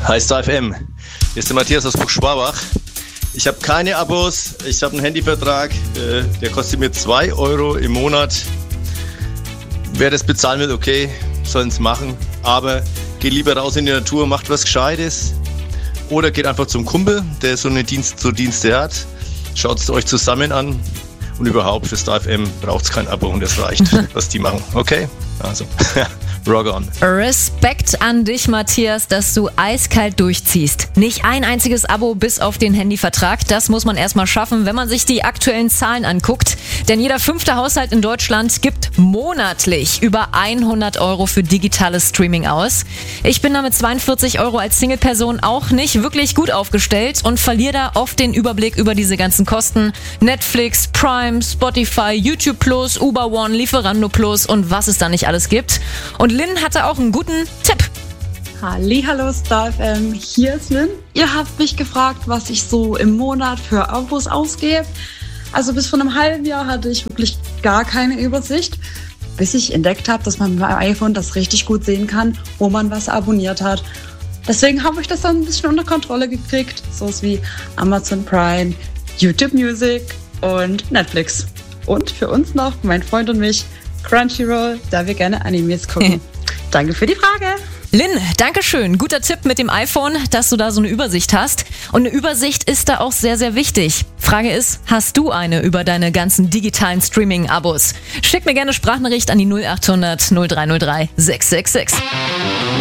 Hi Star FM, hier ist der Matthias aus Buchschwabach. Ich habe keine Abos, ich habe einen Handyvertrag, der kostet mir 2 Euro im Monat. Wer das bezahlen will, okay, sollen es machen. Aber geht lieber raus in die Natur, macht was Gescheites. Oder geht einfach zum Kumpel, der so eine Dienste hat. Schaut es euch zusammen an. Und überhaupt für Star FM braucht es kein Abo und es reicht, was die machen. Okay? Also, rock on. Respekt an dich, Matthias, dass du eiskalt durchziehst. Nicht ein einziges Abo bis auf den Handyvertrag. Das muss man erstmal schaffen, wenn man sich die aktuellen Zahlen anguckt. Denn jeder 5. Haushalt in Deutschland gibt monatlich über 100 Euro für digitales Streaming aus. Ich bin da mit 42 Euro als Single-Person auch nicht wirklich gut aufgestellt und verliere da oft den Überblick über diese ganzen Kosten. Netflix, Prime, Spotify, YouTube Plus, Uber One, Lieferando Plus und was es da nicht alles gibt. Und Lynn hatte auch einen guten Tipp. Hallo Star FM, hier ist Lynn. Ihr habt mich gefragt, was ich so im Monat für Abos ausgebe. Also bis vor einem halben Jahr hatte ich wirklich gar keine Übersicht, bis ich entdeckt habe, dass man beim iPhone das richtig gut sehen kann, wo man was abonniert hat. Deswegen habe ich das dann ein bisschen unter Kontrolle gekriegt, so wie Amazon Prime, YouTube Music und Netflix. Und für uns noch, mein Freund und mich, Crunchyroll, da wir gerne Animes gucken. Danke für die Frage. Lynn, dankeschön. Guter Tipp mit dem iPhone, dass du da so eine Übersicht hast. Und eine Übersicht ist da auch sehr, sehr wichtig. Frage ist, hast du eine über deine ganzen digitalen Streaming-Abos? Schick mir gerne Sprachnachricht an die 0800 0303 666.